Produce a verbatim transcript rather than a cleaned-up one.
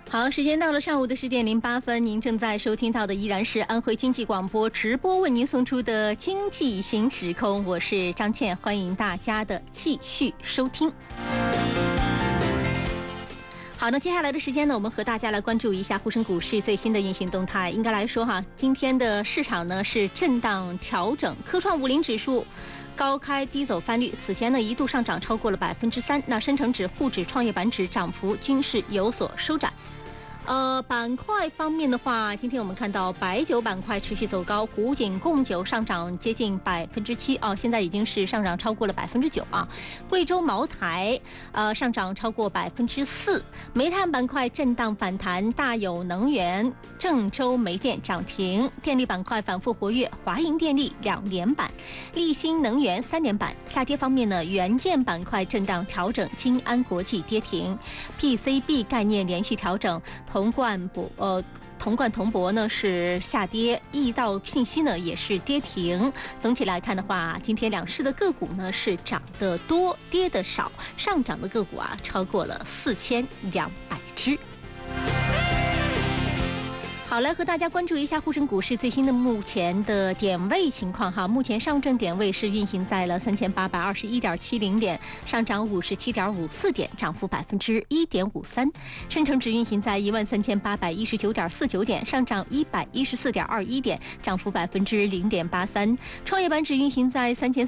好，时间到了上午的十点零八分，您正在收听到的依然是安徽经济广播直播为您送出的经济新时空，我是张倩，欢迎大家的继续收听。好，那接下来的时间呢，我们和大家来关注一下沪深股市最新的运行动态。应该来说哈，今天的市场呢是震荡调整，科创五零指数高开低走翻绿，此前呢一度上涨超过了百分之三。那深成指、沪指、创业板指涨幅均是有所收窄。呃，板块方面的话，今天我们看到白酒板块持续走高，古井贡酒上涨接近百分之七哦，现在已经是上涨超过了百分之九啊。贵州茅台呃上涨超过百分之四，煤炭板块震荡反弹，大有能源、郑州煤电涨停，电力板块反复活跃，华银电力两连板，立新能源三连板。下跌方面呢，元件板块震荡调整，金安国际跌停 ，P C B 概念连续调整。铜罐博呃，铜罐铜箔呢是下跌，易道信息呢也是跌停。总体来看的话，今天两市的个股呢是涨得多，跌得少，上涨的个股啊超过了四千两百只。好，来和大家关注一下沪深股市最新的目前的点位情况哈。目前上证点位是运行在了三千八百二十一点七零点，上涨五十七点五四点，涨幅百分之一点五三。深成指运行在一万三千八百一十九点四九点，上涨一百一十四点二一点，涨幅百分之零点八三。创业板指运行在三千